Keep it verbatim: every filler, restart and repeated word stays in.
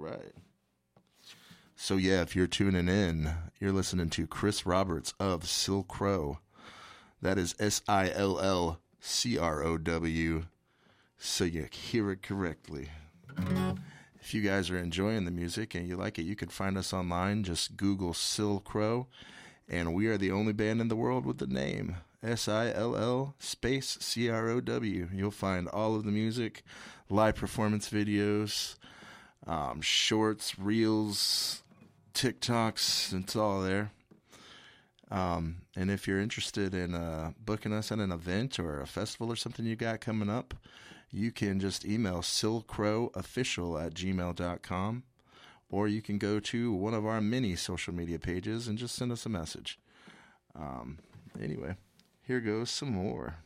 right. So, yeah, if you're tuning in, you're listening to Chris Roberts of Silk Crow. That is S I L L C R O W, so you hear it correctly. If you guys are enjoying the music and you like it, you can find us online. Just Google Silk Crow, and we are the only band in the world with the name S I L L space C R O W. You'll find all of the music, live performance videos, um, shorts, reels, TikToks, it's all there. Um, and if you're interested in uh, booking us at an event or a festival or something you got coming up, you can just email silkcrowofficial at gmail dot com, or you can go to one of our many social media pages and just send us a message. Um, anyway, here goes some more.